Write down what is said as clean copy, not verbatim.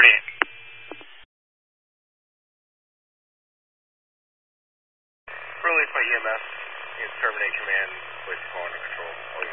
reporting. Release by EMS. Terminate command. Place call under control.